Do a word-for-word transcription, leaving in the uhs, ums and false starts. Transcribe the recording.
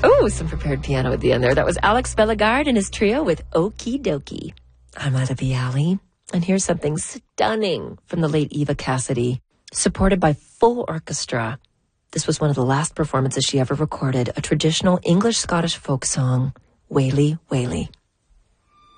Oh, some prepared piano at the end there. That was Alex Bellegarde and his trio with Okie Dokie. I'm Ida Viali, and here's something stunning from the late Eva Cassidy, supported by full orchestra. This was one of the last performances she ever recorded, a traditional English-Scottish folk song, Waly Waly.